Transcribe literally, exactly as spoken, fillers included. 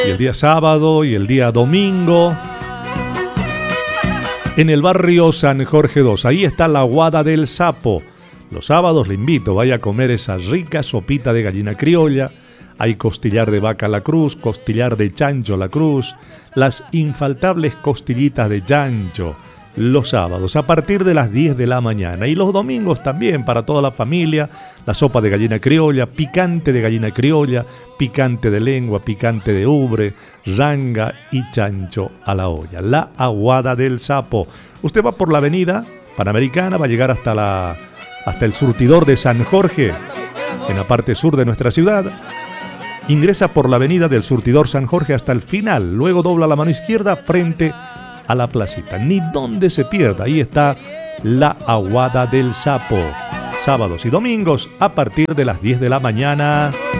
Y el día sábado y el día domingo en el barrio San Jorge dos. Ahí está la Aguada del Sapo. Los sábados le invito, vaya a comer esa rica sopita de gallina criolla. Hay costillar de vaca a la cruz, costillar de chancho a la cruz, las infaltables costillitas de chancho los sábados a partir de las diez de la mañana. Y los domingos también para toda la familia, la sopa de gallina criolla, picante de gallina criolla, picante de lengua, picante de ubre, ranga y chancho a la olla. La Aguada del Sapo. Usted va por la avenida Panamericana, va a llegar hasta, la, hasta el surtidor de San Jorge, en la parte sur de nuestra ciudad. Ingresa por la avenida del surtidor San Jorge hasta el final, luego dobla la mano izquierda frente a la placita. Ni donde se pierda, ahí está la Aguada del Sapo. Sábados y domingos a partir de las diez de la mañana.